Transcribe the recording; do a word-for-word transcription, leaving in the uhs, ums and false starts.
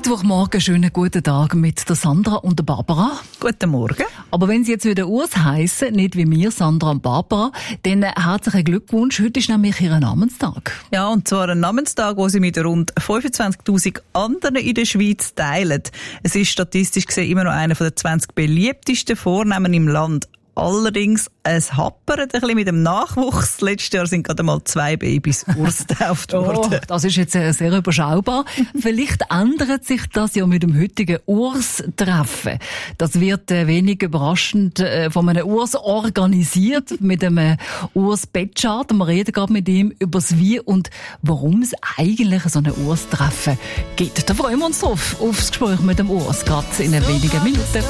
Mittwochmorgen, schönen guten Tag mit der Sandra und der Barbara. Guten Morgen. Aber wenn Sie jetzt wieder Urs heissen, nicht wie wir, Sandra und Barbara, dann herzlichen Glückwunsch. Heute ist nämlich Ihr Namenstag. Ja, und zwar ein Namenstag, den Sie mit rund fünfundzwanzigtausend anderen in der Schweiz teilen. Es ist statistisch gesehen immer noch einer der zwanzig beliebtesten Vornamen im Land. Allerdings, es happert ein bisschen mit dem Nachwuchs. Letztes Jahr sind gerade mal zwei Babys Urs getauft worden. Oh, das ist jetzt sehr überschaubar. Vielleicht ändert sich das ja mit dem heutigen Urs-Treffen. Das wird äh, wenig überraschend äh, von einem Urs organisiert, mit einem Urs-Betschart. Wir reden gerade mit ihm über das Wie und warum es eigentlich so ein Urs-Treffen gibt. Da freuen wir uns drauf, aufs Gespräch mit dem Urs, gerade in wenigen Minuten.